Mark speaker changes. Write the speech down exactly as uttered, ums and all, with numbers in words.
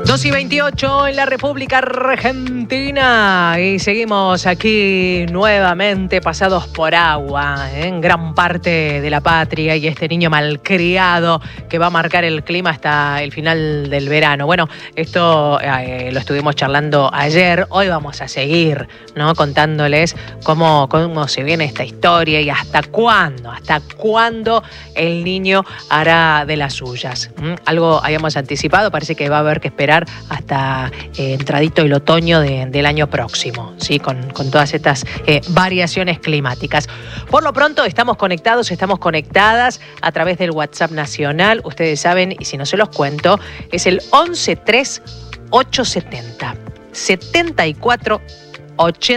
Speaker 1: dos y veintiocho en la República Argentina y seguimos aquí nuevamente pasados por agua ¿eh? en gran parte de la patria y este niño malcriado que va a marcar el clima hasta el final del verano. Bueno, esto eh, lo estuvimos charlando ayer, hoy vamos a seguir ¿no? contándoles cómo, cómo se viene esta historia y hasta cuándo, hasta cuándo el niño hará de las suyas. ¿Mm? Algo habíamos anticipado, parece que va a haber que esperar hasta eh, entradito el otoño de, del año próximo, ¿sí? con, con todas estas eh, variaciones climáticas. Por lo pronto estamos conectados, estamos conectadas a través del WhatsApp nacional. Ustedes saben, y si no se los cuento, es el once tres ocho setenta setenta y cuatro ochenta.